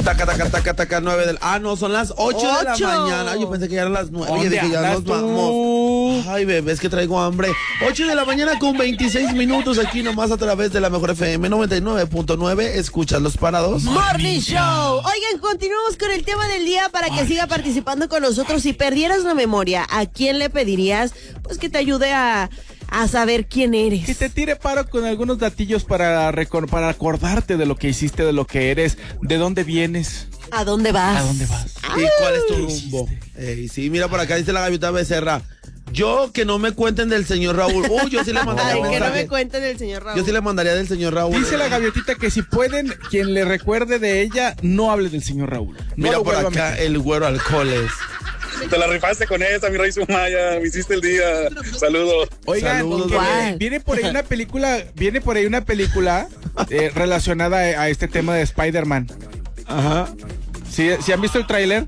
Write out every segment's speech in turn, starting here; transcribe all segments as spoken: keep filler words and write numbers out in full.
Taca, taca, taca, taca, nueve del... Ah, no, son las ocho de la mañana. Yo pensé que ya eran las nueve. Y dije, ya nos vamos. Ay, bebé, es que traigo hambre. ocho de la mañana con veintiséis minutos aquí nomás a través de la Mejor F M noventa y nueve punto nueve. Escuchas Los Parados. Morning Show. Oigan, continuamos con el tema del día para que Ay. siga participando con nosotros. Si perdieras la memoria, ¿a quién le pedirías? Pues que te ayude a... a saber quién eres. Que te tire paro con algunos datillos para, recor- para acordarte de lo que hiciste, de lo que eres, de dónde vienes. ¿A dónde vas? ¿A dónde vas? ¿Y cuál es tu rumbo? Ey, sí, mira, por acá dice la gaviota Becerra. Yo que no me cuenten del señor Raúl. Uy, yo sí le mandaría Ay, mensaje. que no me cuenten del señor Raúl. Yo sí le mandaría del señor Raúl. Dice la gaviotita que si pueden, quien le recuerde de ella, no hable del señor Raúl. No mira por acá el güero alcoholes. Te la rifaste con esa, mi rey Sumaya. Me hiciste el día. Saludos. Oigan, Saludos, viene, viene por ahí una película, viene por ahí una película eh, relacionada a, a este tema de Spider-Man. Ajá. ¿Sí, ¿sí han visto el tráiler?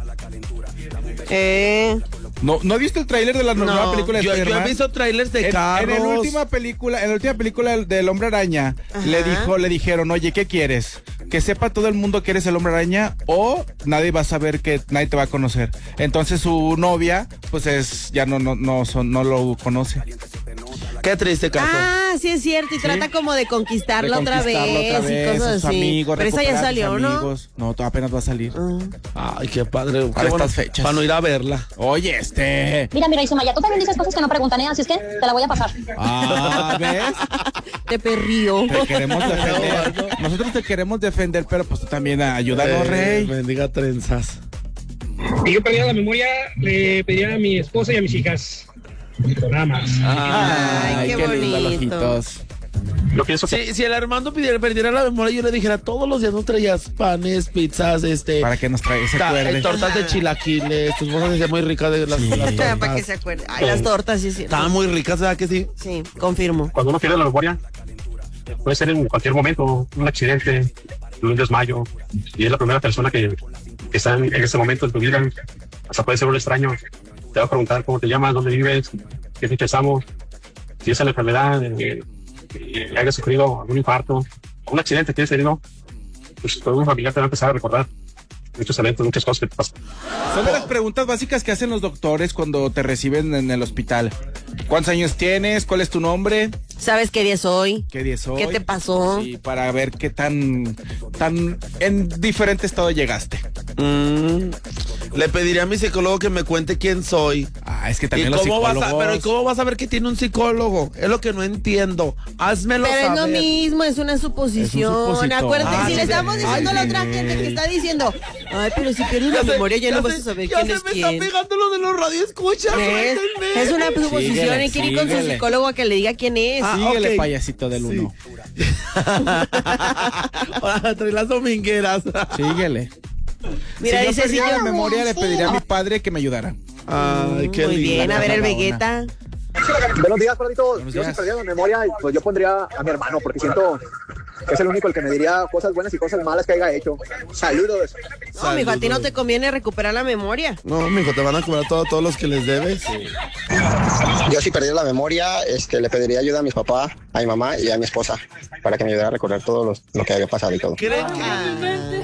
Eh... No, ¿no has visto el tráiler de la nueva no, película de yo, Spider-Man? yo he visto trailers de en, carros. En la última película, en la última película del, del Hombre Araña, Ajá. le dijo, le dijeron, oye, ¿qué quieres? Que sepa todo el mundo que eres el Hombre Araña o nadie va a saber, que nadie te va a conocer. Entonces su novia, pues es, ya no, no, no, son, no lo conoce. Qué triste caso. Ah, sí es cierto, y ¿Sí? trata como de conquistarla, de otra, conquistarla vez, otra vez y cosas sus así. amigos, pero esa ya salió, ¿no? No, apenas va a salir. Uh. Ay, qué padre. Para qué bueno, estas fechas. Para no ir a verla. Oye, este... Mira, mira, Isumaya, tú también dices cosas que no preguntan, ¿eh? Así es que te la voy a pasar. Ah, ¿ves? Te perrío. Te queremos defender. Nosotros te queremos defender, pero pues tú también ayúdanos, eh, rey. Bendiga trenzas. Si yo perdiera la memoria, le pediría a mi esposa y a mis hijas. Nada más. Ay, Ay qué, qué bonito. Yo pienso que... Si, si el Armando pidiera, perdiera la memoria, yo le dijera todos los días no traías panes, pizzas, este... Para que nos traigas, se acuerde. Tortas de chilaquiles, tus cosas decían muy ricas de las, sí. las tortas. Para que se acuerde. Ay, las tortas, sí, sí. Estaban muy ricas, ¿verdad que sí? Sí, confirmo. Cuando uno pierde la memoria, puede ser en cualquier momento, un accidente, un desmayo, y es la primera persona que, que está en, en ese momento en tu vida. Hasta puede ser un extraño. Te va a preguntar cómo te llamas, dónde vives, qué fecha estamos, si esa es la enfermedad, eh, que hayas sufrido algún infarto, un accidente que hayas tenido, pues todo un familiar te va a empezar a recordar muchos eventos, muchas cosas que te pasan. Son de las preguntas básicas que hacen los doctores cuando te reciben en el hospital. ¿Cuántos años tienes? ¿Cuál es tu nombre? ¿Sabes qué día es hoy? ¿Qué día es hoy? ¿Qué te pasó? Sí, para ver qué tan, tan en diferente estado llegaste. Mm, le pediría a mi psicólogo que me cuente quién soy. Ah, es que también ¿Y los cómo psicólogos... vas a, pero ¿y cómo vas a ver que tiene un psicólogo? Es lo que no entiendo. Házmelo pero saber. Pero es lo mismo, es una suposición. Es un Acuérdate, ah, si sí, le estamos sí, diciendo sí. a la otra gente que está diciendo, ay, pero si pierdes la sé, memoria ya, ya no sé, vas a saber ya quién se es me quién. está pegando lo de los radioescuchas. Es, es una suposición, síguele, hay que ir con su síguele. psicólogo a que le diga quién es. Ah, Síguele, ok. payasito del uno. Sí. Ahora trae las domingueras. Síguele. Mira, si dice, yo perdiera si yo- la memoria, le pediría a mi padre que me ayudara. Ay, qué Muy bien, linda. a ver el Una. Vegeta. Buenos días, Juanito. Buenos Yo días. si perdiera la memoria, pues yo pondría a mi hermano, porque siento que es el único el que me diría cosas buenas y cosas malas que haya hecho. Saludos. No, mijo, a ti no te conviene recuperar la memoria. No, mijo, te van a cobrar todo, todos los que les debes. Yo si perdiera la memoria, este, le pediría ayuda a mis papás, a mi mamá y a mi esposa para que me ayudara a recordar todo los- lo que había pasado y todo. ¿Creen que,